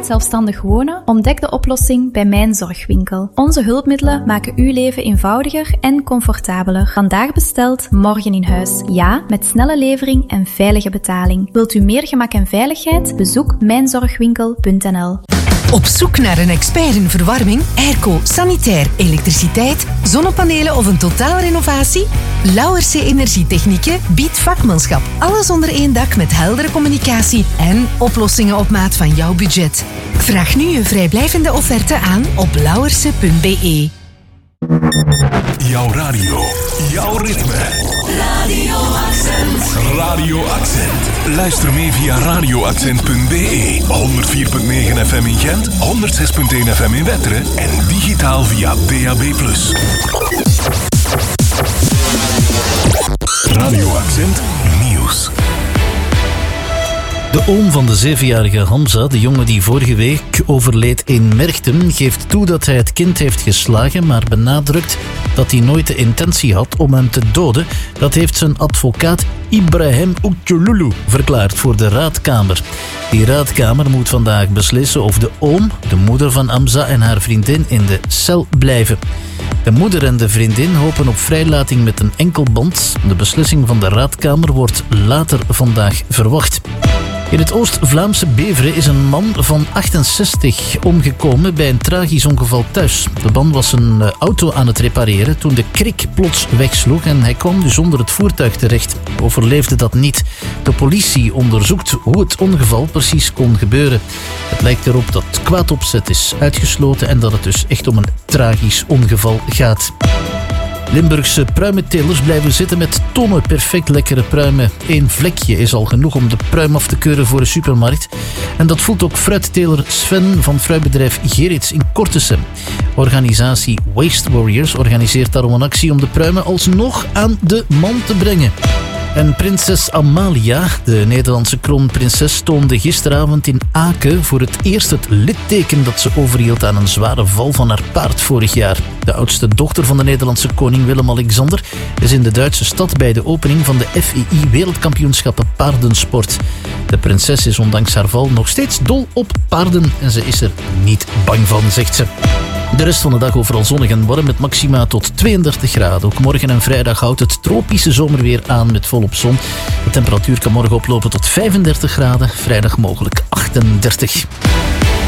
uit zelfstandig wonen? Ontdek de oplossing bij Mijn Zorgwinkel. Onze hulpmiddelen maken uw leven eenvoudiger en comfortabeler. Vandaag besteld, morgen in huis. Ja, met snelle levering en veilige betaling. Wilt u meer gemak en veiligheid? Bezoek mijnzorgwinkel.nl. Op zoek naar een expert in verwarming, airco, sanitair, elektriciteit, zonnepanelen of een totaalrenovatie? Lauwerse Energietechnieken biedt vakmanschap. Alles onder één dak met heldere communicatie en oplossingen op maat van jouw budget. Vraag nu je vrijblijvende offerte aan op lauwerse.be. Jouw radio, jouw ritme. Radio Accent. Radio Accent. Luister mee via radioaccent.be. 104.9 FM in Gent, 106.1 FM in Wetteren en digitaal via DAB+. Radio Accent Nieuws. De oom van de 7-jarige Hamza, de jongen die vorige week overleed in Merchtem, geeft toe dat hij het kind heeft geslagen, maar benadrukt dat hij nooit de intentie had om hem te doden. Dat heeft zijn advocaat Ibrahim Oetjolulu verklaard voor de raadkamer. Die raadkamer moet vandaag beslissen of de oom, de moeder van Hamza en haar vriendin in de cel blijven. De moeder en de vriendin hopen op vrijlating met een enkelband. De beslissing van de raadkamer wordt later vandaag verwacht. In het Oost-Vlaamse Beveren is een man van 68 omgekomen bij een tragisch ongeval thuis. De man was een auto aan het repareren toen de krik plots wegsloeg en hij kwam dus onder het voertuig terecht. Hij overleefde dat niet. De politie onderzoekt hoe het ongeval precies kon gebeuren. Het lijkt erop dat kwaadopzet is uitgesloten en dat het dus echt om een tragisch ongeval gaat. Limburgse pruimentelers blijven zitten met tonnen perfect lekkere pruimen. 1 vlekje is al genoeg om de pruim af te keuren voor een supermarkt. En dat voelt ook fruitteler Sven van fruitbedrijf Gerrits in Kortesem. Organisatie Waste Warriors organiseert daarom een actie om de pruimen alsnog aan de man te brengen. En prinses Amalia, de Nederlandse kroonprinses, toonde gisteravond in Aken voor het eerst het litteken dat ze overhield aan een zware val van haar paard vorig jaar. De oudste dochter van de Nederlandse koning Willem-Alexander is in de Duitse stad bij de opening van de FII Wereldkampioenschappen paardensport. De prinses is ondanks haar val nog steeds dol op paarden en ze is er niet bang van, zegt ze. De rest van de dag overal zonnig en warm met maxima tot 32 graden. Ook morgen en vrijdag houdt het tropische zomerweer aan met volop zon. De temperatuur kan morgen oplopen tot 35 graden, vrijdag mogelijk 38.